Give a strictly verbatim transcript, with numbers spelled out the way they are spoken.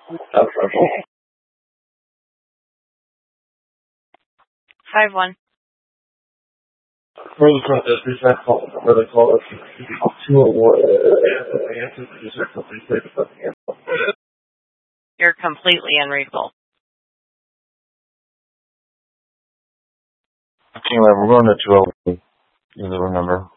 Five one. For the front desk, we said call where they call us two oh one. You're completely unreachable. Okay, we're going to two oh one. Is the number.